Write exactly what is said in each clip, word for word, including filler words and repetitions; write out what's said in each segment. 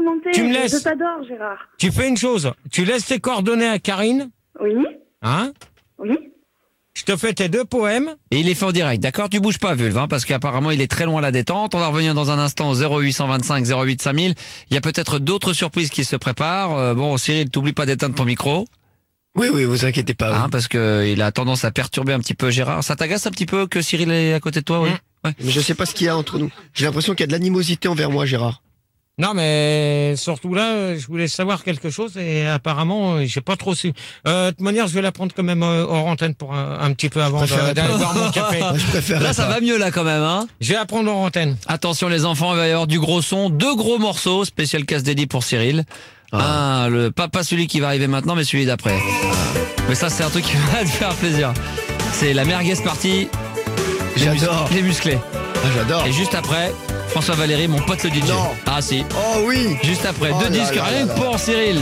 complimenter. Tu me laisses. Je t'adore, Gérard. Tu fais une chose. Tu laisses tes coordonnées à Karine. Oui. Hein? Oui. Je te fais tes deux poèmes. Et il est fait en direct, d'accord? Tu bouges pas, Vulve, hein, parce qu'apparemment il est très loin à la détente. On va revenir dans un instant au zéro huit cent vingt-cinq zéro huit cinq mille. Il y a peut-être d'autres surprises qui se préparent. Euh, bon, Cyril, t'oublies pas d'éteindre ton micro. Oui, oui, vous inquiétez pas. Hein, Oui. parce que il a tendance à perturber un petit peu Gérard. Ça t'agace un petit peu que Cyril est à côté de toi, oui? Mmh. Ouais. Mais je sais pas ce qu'il y a entre nous. J'ai l'impression qu'il y a de l'animosité envers moi, Gérard. Non, mais surtout là, euh, je voulais savoir quelque chose et apparemment, euh, j'ai pas trop su. Euh, de toute manière, je vais la prendre quand même euh, hors antenne pour un, un petit peu avant de- préfère d'aller pas. boire mon café. Moi, je préfère. Là, ça va mieux là quand même, hein? Je vais la prendre hors antenne. Attention les enfants, il va y avoir du gros son, deux gros morceaux, spécial casse dédié pour Cyril. Ah, le pas pas celui qui va arriver maintenant, mais celui d'après. Mais ça, c'est un truc qui va te faire plaisir. C'est la merguez party. Les mus- J'adore. Les musclés. Ah, j'adore. Et juste après, François Valéry, mon pote le D J. Non. Ah si. Oh oui. Juste après, Oh deux là disques là rien là que là. pour Cyril.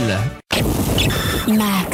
Max.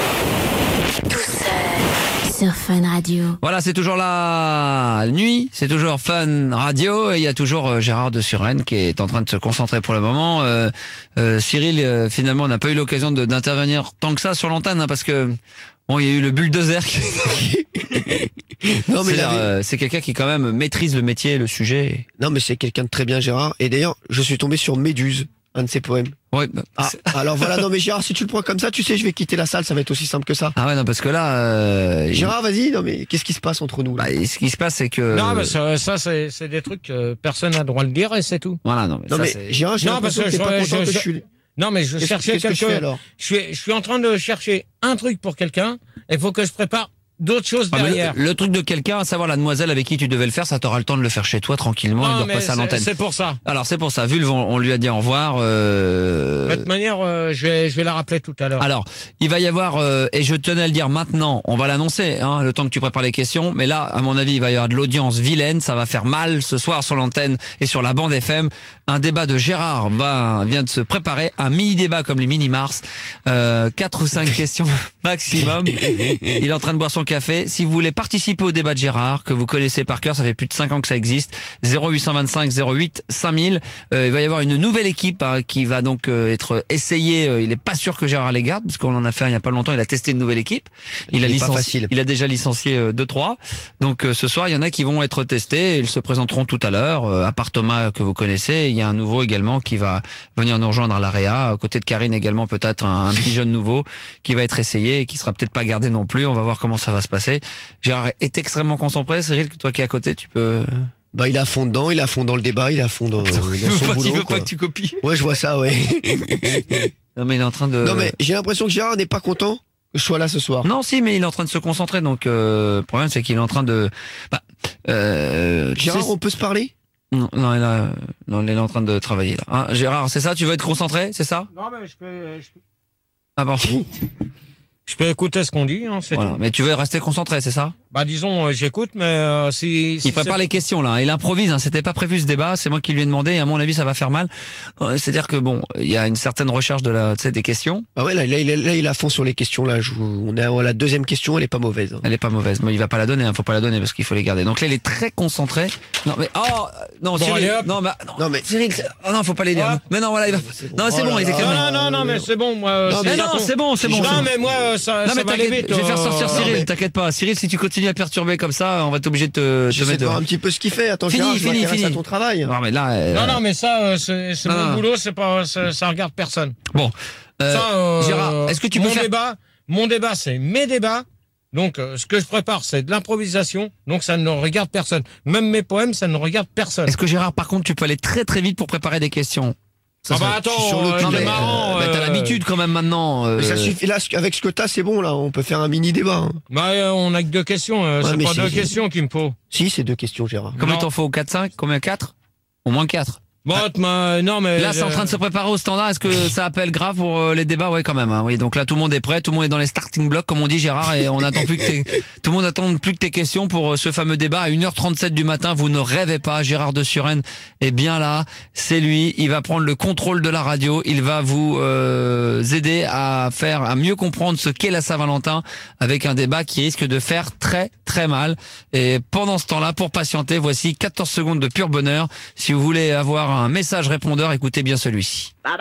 Tout seul. Sur Fun Radio. Voilà, c'est toujours la nuit, c'est toujours Fun Radio, et il y a toujours euh, Gérard de Suresnes qui est en train de se concentrer pour le moment. Euh, euh, Cyril, euh, finalement, n'a pas eu l'occasion de- d'intervenir tant que ça sur l'antenne, hein, parce que bon, il y a eu le bulldozer. qui- Non, mais c'est la- euh, c'est quelqu'un qui quand même maîtrise le métier, le sujet. Non, mais c'est quelqu'un de très bien, Gérard. Et d'ailleurs, je suis tombé sur Méduse, un de ses poèmes. Ouais, bah, Ah, c'est- alors voilà, non mais Gérard, si tu le prends comme ça, tu sais, je vais quitter la salle, ça va être aussi simple que ça. ah ouais, non, parce que là, euh, il- Gérard, vas-y, non mais qu'est-ce qui se passe entre nous là bah, ce qui se passe, c'est que Non, mais ça, ça, c'est c'est des trucs que personne n'a le droit de dire et c'est tout. voilà, non, mais Non ça, mais c'est- Gérard, j'ai Non, l'impression que parce t'es que pas je- content je- que je je- suis... Non, mais je Qu'est-ce cherchais qu'est-ce que je fais quelque alors Je suis, je suis en train de chercher un truc pour quelqu'un et il faut que je prépare d'autres choses Ah, mais derrière. le, le truc de quelqu'un, à savoir la demoiselle avec qui tu devais le faire, ça t'aura le temps de le faire chez toi tranquillement et de Non, mais repasser à c'est l'antenne. c'est pour ça. Alors c'est pour ça, Vulve, on, on lui a dit au revoir. Euh... De toute manière, euh, je, vais, je vais la rappeler tout à l'heure. Alors, il va y avoir, euh, et je tenais à le dire maintenant, on va l'annoncer, hein, le temps que tu prépares les questions, mais là, à mon avis, il va y avoir de l'audience vilaine, ça va faire mal ce soir sur l'antenne et sur la bande F M. Un débat de Gérard va, vient de se préparer, un mini-débat comme les mini-mars, euh, quatre ou cinq questions maximum. Il est en train de boire son café. Si vous voulez participer au débat de Gérard, que vous connaissez par cœur, ça fait plus de cinq ans que ça existe, zéro huit cent vingt-cinq zéro huit cinq mille, euh, il va y avoir une nouvelle équipe hein, qui va donc euh, être essayée. Euh, il est pas sûr que Gérard les garde, parce qu'on en a fait un il y a pas longtemps, il a testé une nouvelle équipe. Il, a Il est pas licencié, facile. il a déjà licencié euh, deux trois. Donc euh, ce soir, il y en a qui vont être testés, ils se présenteront tout à l'heure, euh, à part Thomas que vous connaissez, il y a un nouveau également qui va venir nous rejoindre à l'A R E A, à côté de Karine également peut-être un, un petit jeune nouveau qui va être essayé et qui sera peut-être pas gardé non plus. On va voir comment ça va se passer. Gérard est extrêmement concentré. Cyril, toi qui es à côté, tu peux... Bah il est à fond dedans, il est à fond dans le débat, il est à fond dans, dans son Il veut pas, boulot, il veut quoi. pas que tu copies. Ouais, je vois ça, ouais. Non mais il est en train de... Non mais j'ai l'impression que Gérard n'est pas content que je sois là ce soir. Non, si, mais il est en train de se concentrer. Donc, euh, le problème, c'est qu'il est en train de... Bah, euh, tu Gérard, sais- on peut se parler? Non, non, il, a- non, il est en train de travailler, là. Hein, Gérard, c'est ça? Tu veux être concentré? C'est ça? Non, mais je peux, je, peux- Ah bon. je peux écouter ce qu'on dit. Hein, c'est Voilà. tout. Mais tu veux rester concentré, c'est ça? Bah, disons, euh, j'écoute, mais euh, si, si Il prépare c'est- les questions, là. Il improvise, hein. C'était pas prévu ce débat. C'est moi qui lui ai demandé. Et à mon avis, ça va faire mal. Euh, C'est-à-dire que bon, il y a une certaine recherche de la, tu sais, des questions. Ah ouais, là, là, il est- là, il est à fond sur les questions, là. Je vous- on est à la deuxième question, elle est pas mauvaise. hein. Elle est pas mauvaise, mais il va pas la donner, hein. Faut pas la donner parce qu'il faut les garder. Donc là, il est très concentré. Non, mais, oh, non, Cyril. allez, hop. Non, bah, non, Non, mais- Cyril, c'est- oh non, faut pas les dire. Hop. Mais non, voilà, il va, non, c'est Oh bon, là il est là. calmé. Non, non, non, mais c'est bon, moi. euh, Non, c'est Mais non, carton. c'est bon, c'est bon. c'est Non, bon. mais moi, euh, ça, Non, ça mais va aller t'inquiète, vite. je vais faire sortir euh, Cyril, mais- t'inquiète pas. Cyril, si tu continues à perturber comme ça, on va être obligé de te, te J'essaie mettre de voir dehors. un petit peu ce qu'il fait. Attends, Fini, Gérard, je fini, m'intéresse fini. à ton travail. Non, mais là, euh, Non, non, mais ça, euh, c'est c'est Non, mon non. boulot, c'est pas, ça, ça regarde personne. bon, euh, ça, euh, Gérard, est-ce que tu peux mon faire, débat, mon débat, c'est mes débats. Donc, euh, ce que je prépare, c'est de l'improvisation. Donc, ça ne regarde personne. Même mes poèmes, ça ne regarde personne. est-ce que Gérard, par contre, tu peux aller très très vite pour préparer des questions? Ah bah je suis sur attends, le euh, cul. Non, c'est mais, marrant. euh, bah, t'as euh, l'habitude quand même maintenant. euh, Mais ça suffit, là, avec ce que t'as, c'est bon, là. On peut faire un mini débat. hein. Bah, euh, on a que deux questions. euh, Ouais, c'est mais pas c'est- deux questions qu'il me faut. Si, c'est deux questions, Gérard. Combien Non. t'en faut? quatre, cinq? Combien? quatre? Au moins quatre. Bon, t'm'as- non, mais. Là, c'est en train de se préparer au standard. Est-ce que ça appelle grave pour euh, les débats? Ouais, quand même. Hein. Oui, donc là, tout le monde est prêt. Tout le monde est dans les starting blocks, comme on dit, Gérard, et on attend plus que tes... tout le monde attend plus que tes questions pour euh, ce fameux débat à une heure trente-sept du matin. Vous ne rêvez pas. Gérard de Suresnes est bien là. C'est lui. Il va prendre le contrôle de la radio. Il va vous euh, aider à faire, à mieux comprendre ce qu'est la Saint-Valentin avec un débat qui risque de faire très, très mal. Et pendant ce temps-là, pour patienter, voici quatorze secondes de pur bonheur. Si vous voulez avoir un message répondeur, écoutez bien celui-ci.